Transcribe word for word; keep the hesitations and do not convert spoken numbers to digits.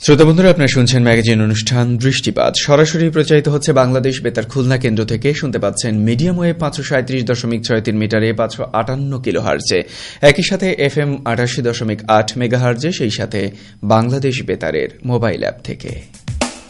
শ্রোতা বন্ধুরা, আপনারা শুনছেন ম্যাগাজিন অনুষ্ঠান দৃষ্টিপাত, সরাসরি প্রচারিত হচ্ছে বাংলাদেশ বেতার খুলনা কেন্দ্র থেকে। শুনতে পাচ্ছেন মিডিয়াম ওয়েভ পাঁচশো সাঁত্রিশ দশমিক ছয় তিন মিটারে পাঁচশো আটান্ন কিলো হার্জে, একই সাথে এফ এম আটাশি দশমিক আট মেগা হার্জে, সেই সাথে বাংলাদেশ বেতারের মোবাইল অ্যাপ থেকে।